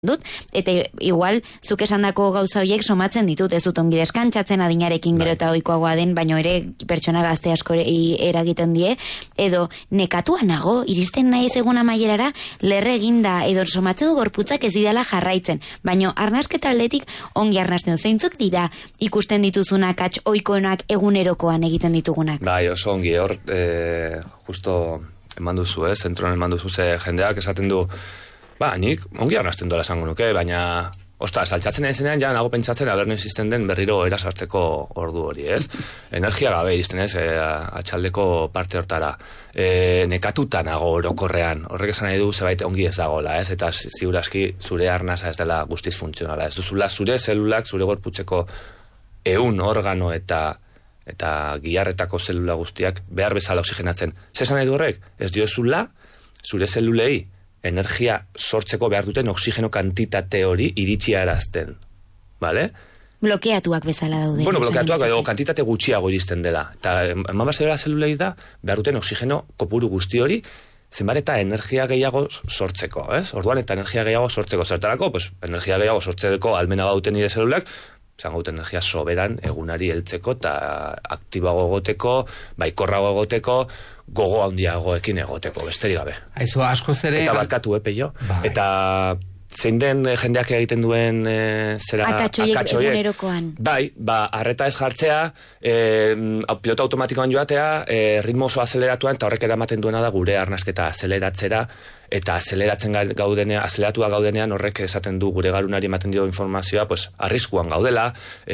dut, eta igual zuk esandako gauza horiek somatzen ditut, ez dut ongi deskantzatzen adinarekin gero eta ohikoagoa den, baino ere pertsona gazte asko eragiten die, edo nekatua nago, iristen naiz egun amaierara, lerre eginda, edo somatzen du gorputzak ez didala jarraitzen, baino arnasketa aldetik ongi arnasten zeintzuk dira ikusten dituzunak ohikoenak egunerokoan egiten ditugunak. Bai, oso ongi hor, justo eman duzu, zentroan eman duzu, ze jendeak esaten du, nik ongi arnasten dola esango nuke, baina saltzatzen ezenean, ja nago pentsatzen aberno izisten den berriro erasartzeko ordu hori, ez? Energia gabe iristen ez, atxaldeko parte hortara. Nekatuta nago orokorrean, horrek esan nahi du zebait ongi ez dagoela, ez? Eta ziurazki zure arnasa ez dela guztiz funtzionala, ez duzula zure zelulak, zure gorputzeko 100 organo eta giharretako zelula guztiak behar bezala oxigenatzen. Zesan nahi du horrek? Ez diozula zure zelulei energia sortzeko behar duten oxigeno kantitate hori iritsi arazten. Vale? Blokeatuak bezala daude. Bueno, blokeatuak edo kantitate gutxiago iristen dela. Eta eman bazera zelulei da, behar duten oxigeno kopuru guzti hori, zenbat eta energia gehiago sortzeko, ez? Orduan eta energia gehiago sortzeko zertarako, pues energia gehiago sortzeko almena bauten nire zelulak, zango dut energia soberan egunari heltzeko eta aktibago egoteko, baikorrago egoteko, gogo handiagoekin egoteko, besterik gabe. Aizu, askoz ere... Eta barkatu, peio. Eta zein den jendeak egiten duen akatxoiek egunerokoan. Bai, arreta ez jartzea, piloto automatikoan joatea, ritmo oso azeleratuan, eta horrek eramaten duena da gure arnasketa azeleratzera, eta azeleratua gaudenean horrek esaten du gure garunari ematen dio informazioa, pues, arriskuan gaudela,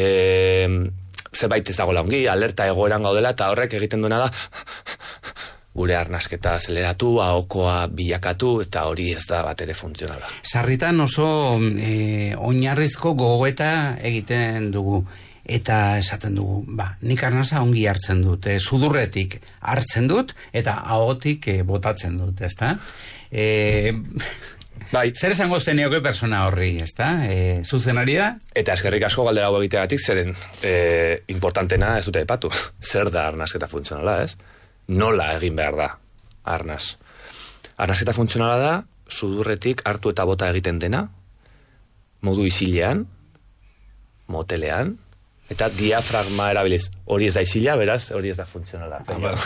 zerbait ez dagoela ongi, alerta egoeran gaudela, eta horrek egiten duena da gure arnasketa azeleratu, ahokoa bilakatu, eta hori ez da bat ere funtzionala. Sarritan oso oinarrizko gogoeta egiten dugu, eta esaten dugu, nik arnasa ongi hartzen dut, sudurretik hartzen dut, eta ahotik botatzen dut, ezta? Bai. Zer esango zenioke persona horri, ezta? Zuzenari da? Eta eskerrik asko galdera hau egiteagatik, zeren importantena ez dute epatu. Zer da arnasketa funtzionala, ez? Nola egin behar da, arnaz. Arnasketa funtzionala da, sudurretik hartu eta bota egiten dena, modu isilean, motelean, eta diafragma erabiliz. Hori ez da isila, beraz, hori ez da funtzionala.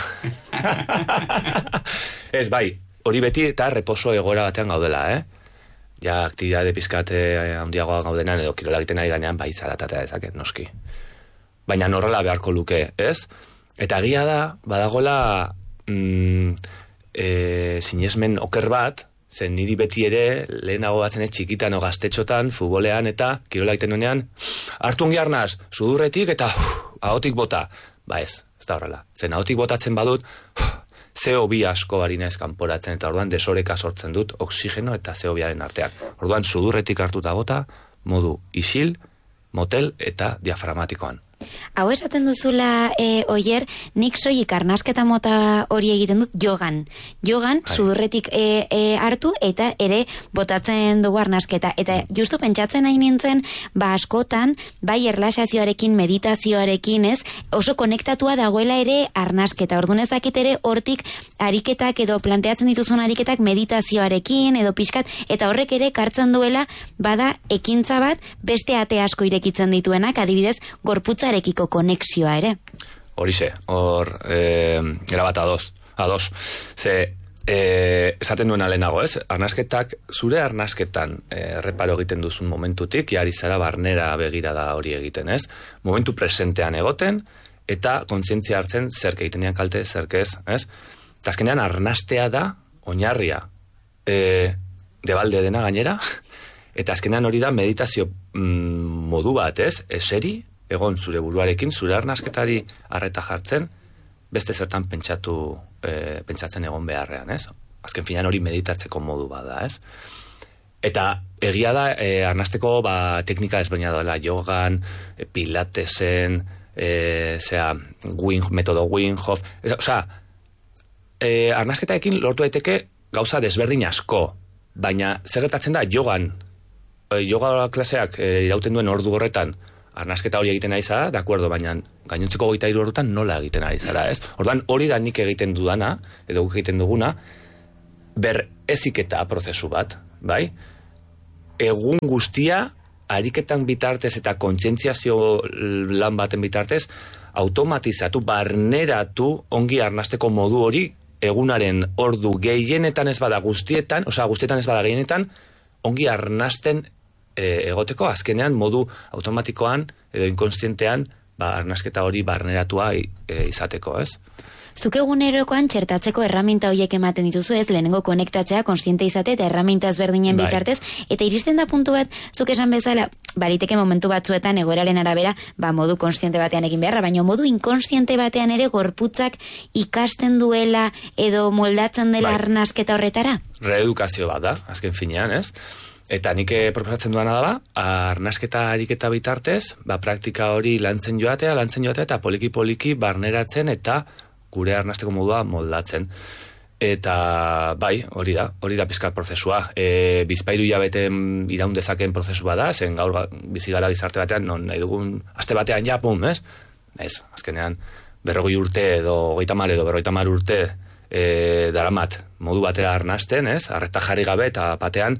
Ez, bai, hori beti eta reposo egoera batean gaudela, Ja, aktibitate pizkat handiagoa gaudenean, edo kirola egiten ari ganean, bai, zaratatea dezaket, noski. Baina horrela beharko luke, ez? Eta egia da, badagoela sinesmen oker bat, zen niri beti ere, lehenago batzen txikitan o gaztetxotan, futbolean eta kirola egiten honean, hartu ongi arnaz, sudurretik eta ahotik bota. Ez da horrela. Zen ahotik botatzen badut, CO2 asko harina eskanporatzen, eta orduan desoreka sortzen dut oxigeno eta CO2-aren arteak. Orduan sudurretik hartuta bota, modu isil, motel eta diafragmatikoan. Hau esaten duzula, Oier, nik soilik arnasketa mota hori egiten dut jogan. Jogan, sudurretik hartu eta ere botatzen dugu arnasketa. Eta justu pentsatzen nahi nintzen, askotan, bai erlaxazioarekin, meditazioarekin, ez, oso konektatua dagoela ere arnasketa. Orduan ez dakit ere hortik ariketak edo planteatzen dituzun ariketak meditazioarekin edo pixkat, eta horrek ere kartzen duela, bada ekintza bat beste ate asko irekitzen dituenak, adibidez, gorputza ekiko konexioa ere. Horixe, hor erabat ados. Ze, esaten duen alenago, ez? Arnasketak, zure arnasketan reparo egiten duzun momentutik, jari zara barnera begirada hori egiten, ez? Momentu presentean egoten, eta kontzientzia hartzen zerk egiten dian kalte, zerk ez, ez? Eta azkenean arnastea da, oinarria, debalde dena gainera, eta azkenean hori da meditazio modu bat, ez? Eseri, egon zure buruarekin, zure arnasketari arreta jartzen, beste zertan pentsatzen egon beharrean, ez? Azken finean hori meditatzeko modu bada, ez? Eta egia da, arnasteko teknika ezberdina dela, yogan, pilatesen, metodo Wim Hof, arnasketaekin lortu daiteke gauza desberdin asko, baina zer gertatzen da yoga klaseak irauten duen ordu horretan, arnasketa hori egiten ari zara, de acuerdo, baina gainontzeko 23 ordutan nola egiten ari zara, ez? Orduan hori da nik egiten dudana, edo egiten duguna, ber eziketa prozesu bat, bai? egun guztia ariketan bitartez eta kontzientziazio lan baten bitartez automatizatu, barneratu ongi arnasteko modu hori egunaren ordu gehienetan ez bada guztietan, guztietan ez bada gehienetan ongi arnasten egoteko, azkenean modu automatikoan edo inkonstientean arnasketa hori barneratua izateko, ez? Zuk egunerokoan txertatzeko erraminta horiek ematen dituzu, ez, lehenengo konektatzea, konstiente izate eta erraminta ezberdinen bitartez, eta iristen da puntu bat, zuk esan bezala, bariteke momentu batzuetan egoeraren arabera, modu konstiente batean egin beharra, baina modu inkonstiente batean ere gorputzak ikasten duela edo moldatzen dela arnasketa horretara? Reedukazio bat da, azken finean, ez? Eta nik proposatzen duana da arnasketa ariketa bitartez, praktika hori lantzen joatea eta poliki-poliki barneratzen eta gure arnasteko modua moldatzen. Eta hori da pizkat prozesua. Bizpahiru hilabeten iraun dezaken prozesu bada, zen gaur bizi gara gizarte batean, non nahi dugun aste batean pum, ez? Ez, azkenean 40 urte edo 30 edo 50 urte daramat modu batera arnasten, ez? Arreta jarri gabe eta batean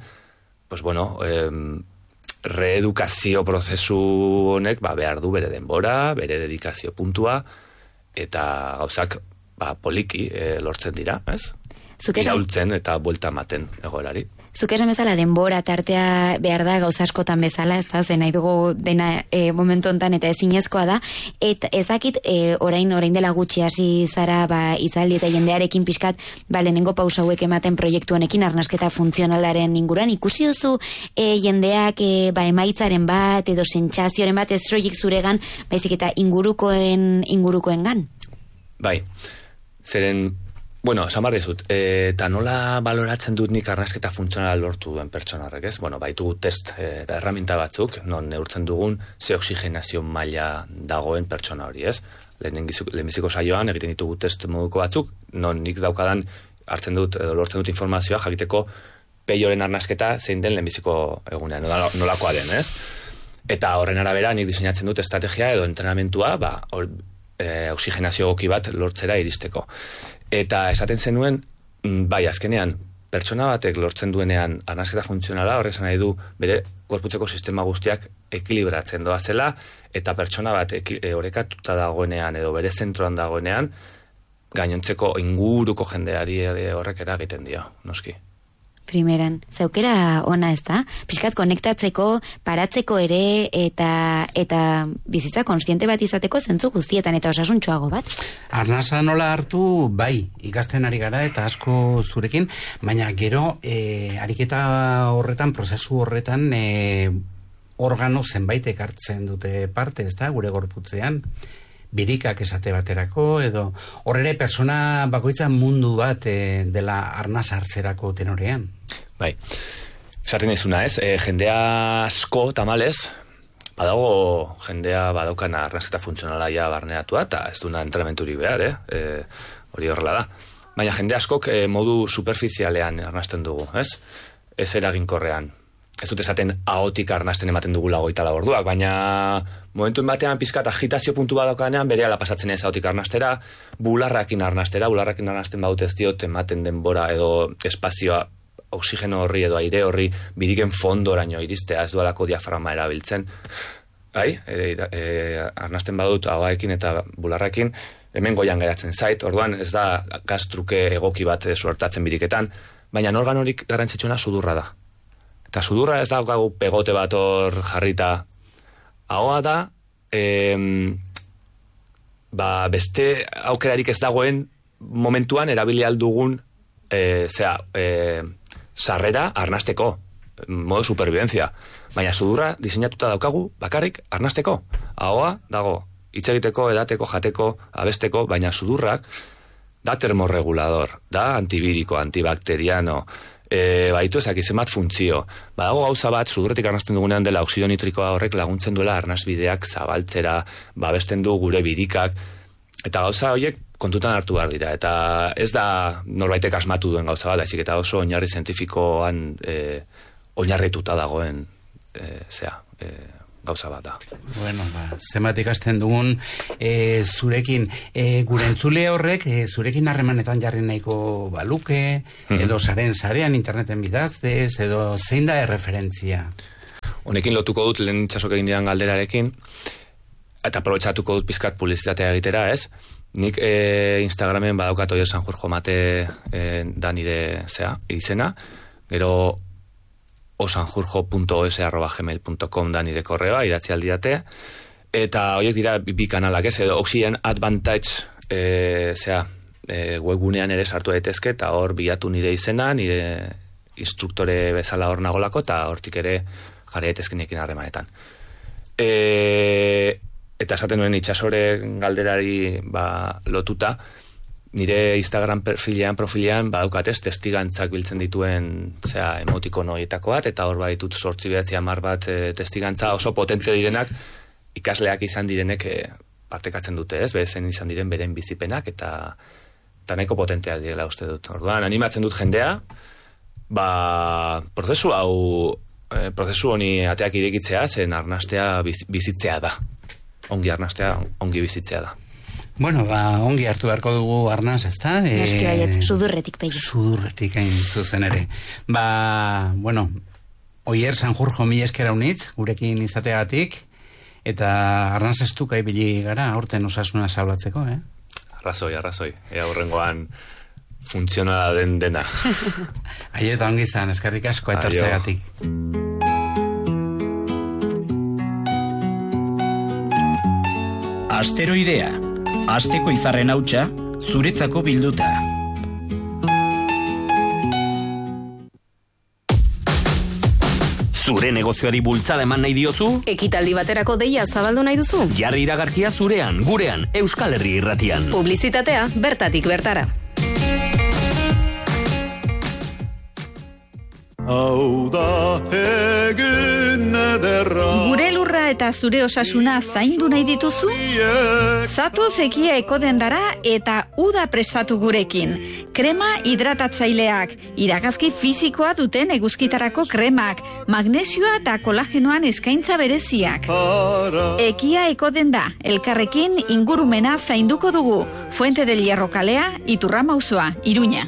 reedukazio prozesu honek behar du bere denbora, bere dedikazio puntua, eta gauzak poliki lortzen dira, ez? Iraultzen eta buelta ematen egoerari. Zuk esan bezala denbora tartea behar da gauza askotan bezala, ez da, zen nahi dugu dena momentu hontan eta ezinezkoa da, eta ezakit orain dela gutxi hasi zara izaldi eta jendearekin pixkat lehenengo pausa hauek ematen proiektu honekin arnasketa funtzionalaren inguruan, ikusi duzu jendeak emaitzaren bat edo sentsazioaren bat ez soilik zuregan, baizik eta ingurukoengan? Bai, zeren esan behar dizut, eta nola baloratzen dut nik arnasketa funtzionala lortu duen pertsonarrek, ez? Baitugu test eta erraminta batzuk, non neurtzen dugun ze oxigenazio maila dagoen pertsona hori, ez? Lehenbiziko saioan egiten ditugu test moduko batzuk, non nik daukadan hartzen dut, edo lortzen dut informazioa, jakiteko peioren arnasketa zein den lehenbiziko egunean, nolakoa den, ez? Eta horren arabera nik diseinatzen dut estrategia edo entrenamentua, oxigenazio egoki bat lortzera iristeko. Eta esaten zenuen, azkenean, pertsona batek lortzen duenean arnasketa funtzionala, horrek esan nahi du bere gorputzeko sistema guztiak ekilibratzen doazela, eta pertsona bat orekatuta dagoenean edo bere zentroan dagoenean, gainontzeko inguruko jendeari horrek eragiten dio, noski. Primeran, zaukera ona ez da? Piskat konektatzeko, paratzeko ere, eta bizitza konstiente bat izateko zentzu guztietan eta osasuntxoago bat? Arnasa nola hartu, ikasten ari gara eta asko zurekin, baina gero, ariketa horretan, prozesu horretan, organo zenbaitek hartzen dute parte, ez da, gure gorputzean? Birikak esate baterako, edo horre persona bakoitza mundu bat dela arnasa hartzerako tenorean. Bai, esaten izuna ez, jendea asko tamalez, badago jendea badaukana arnasketa funtzionala ja barneratua, eta ez duna entrenamenturik behar, hori horrela da. Baina jende askok modu superficialean arnasten dugu, ez? Ez eraginkorrean. Ez dut esaten ahotik arnasten ematen dugula 24 orduak, baina momentuen batean pizkat agitazio puntu bat daukanean berehala pasatzen ez ahotik arnastera, bularrakin arnasten badut ez diot ematen denbora edo espazioa oxigeno horri edo aire horri biriken fondoraino iristea, ez dualako diafragma erabiltzen. Arnasten badut ahoekin eta bularrakin, hemen goian geratzen zait, orduan ez da gaztruke egoki bat suertatzen biriketan, baina organorik garrantzitsuena sudurra da. Eta sudurra ez daukagu pegote bat hor jarrita. Ahoa da, beste aukerarik ez dagoen momentuan erabili aldugun sarrera arnasteko, modo supervivencia. Baina sudurra diseinatuta daukagu bakarrik arnasteko. Ahoa dago, hitz egiteko, edateko, jateko, abesteko, baina sudurrak da termorregulador, da antibiriko, antibakteriano, baitu ezak izen bat funtzio. Badago gauza bat, sudurretik arnasten dugunean dela oxido nitrikoa horrek laguntzen duela arnasbideak zabaltzera, babesten du gure birikak, eta gauza horiek kontutan hartu behar dira. Eta ez da norbaitek asmatu duen gauza bat, ezik eta oso oinarri zientifikoan oinarrituta dagoen gauza bat da. Bueno, zenbat ikasten dugun zurekin, gure entzule horrek zurekin harremanetan jarri nahiko baluke, edo sarean interneten bidaztez, edo zein da erreferentzia? Honekin lotuko dut lehen itxasok egin dian galderarekin, eta aprobetxatuko dut pizkat publizitatea egitera, ez? Nik Instagramen badaukat Oier Sanjurjo Mate da nire izena, gero osanjurjo.os@gmail.com da nire korreoa, idatzi aldidate, eta horiek dira bi kanalak, ez? Edo Oxien Advantage webgunean ere sartu daitezke, eta hor bilatu nire izena, nire instruktore bezala hor nagolako, eta hortik ere jarri daitezkenekin harremanetan. Eta esaten nuen itxasore galderari lotuta, nire Instagram profilean badaukatez testigantzak biltzen dituen emotikono horietako bat, eta hor baditut 8-9 bat testigantza oso potente direnak, ikasleak izan direnek partekatzen dute, ez? Bezen izan diren beren bizipenak, eta nahiko potenteak direla uste dut. Orduan, animatzen dut jendea, prozesu honi ateak irekitzea, zen arnastea bizitzea da. Ongi arnastea, ongi bizitzea da. Bueno, ongi hartu beharko dugu arnaz, ezta? Eski baiet, sudurretik peio. Sudurretik hain zuzen ere. Bueno, Oier Sanjurjo mila esker unitz, gurekin izateagatik, eta arnaz estuka ibili gara, aurten osasuna salbatzeko, Arrazoi. Ea horrengoan funtzionala dena. Aio eta ongi izan, eskerrik asko etortzeagatik. Asteroidea, asteko izarren hautsa, zuretzako bilduta. Zure negozioari bultzada eman nahi diozu? Ekitaldi baterako deia zabaldu nahi duzu? Jarri iragarkia zurean, gurean, Euskal Herri Irratian. Publizitatea bertatik bertara. Hau da egin ederra. Gure lurra eta zure osasuna zaindu nahi dituzu? Zatoz ekia ekodendara eta uda prestatu gurekin. Krema hidratatzaileak, iragazki fisikoa duten eguzkitarako kremak, magnesioa eta kolagenoan eskaintza bereziak. Ekia ekodenda, elkarrekin ingurumena zainduko dugu. Fuente del Hierro kalea, Iturrama auzoa, Iruña.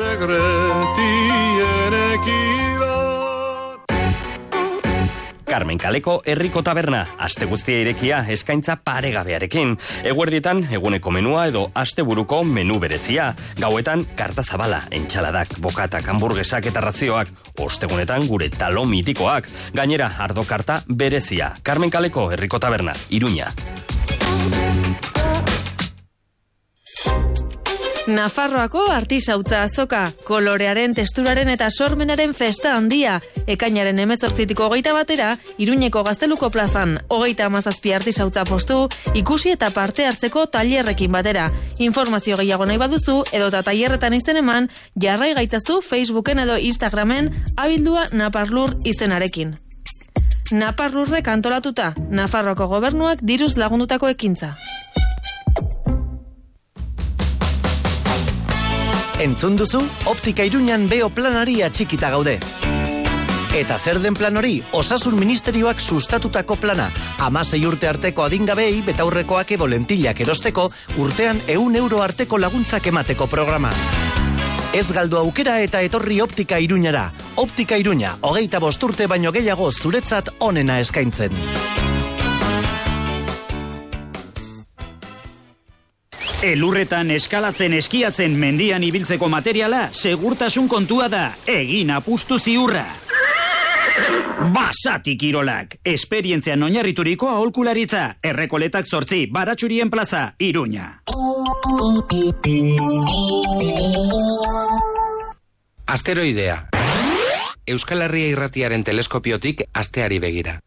Carmen Kaleko herriko taberna, aste guztia irekia eskaintza paregabearekin. Eguerdietan eguneko menua edo asteburuko menu berezia. Gauetan karta zabala, entxaladak, bokatak, hamburguesak eta razioak. Ostegunetan gure talo mitikoak. Gainera ardo karta berezia. Carmen Kaleko herriko taberna, Iruña. Nafarroako artisautza azoka, kolorearen, testuraren eta sormenaren festa handia. Ekainaren 18-tik 21 Iruñeko Gazteluko plazan, 37 artisautza postu, ikusi eta parte hartzeko tailerrekin batera. Informazio gehiago nahi baduzu, edota tailerretan izen eman, jarrai gaitzazu Facebooken edo Instagramen abildua Naparlur izenarekin. Naparlurrek antolatuta, Nafarroako gobernuak diruz lagundutako ekintza. Entzun duzu, Optika Iruñan beo planari atxikita gaude. Eta zer den plan hori, Osasun Ministerioak sustatutako plana. 16 urte arteko adingabei betaurrekoak edo lentillak erosteko, urtean 100 euro arteko laguntzak emateko programa. Ez galdu aukera eta etorri Optika Iruñara. Optika Iruña, 25 urte baino gehiago zuretzat onena eskaintzen. Elurretan eskalatzen, eskiatzen, mendian ibiltzeko materiala, segurtasun kontua da, egin apustu ziurra. Basati kirolak, esperientzian oinarrituriko aholkularitza, Errekoletak 8, Baratxurien plaza, Iruña. Asteroidea. Euskal Herria Irratiaren teleskopiotik asteari begira.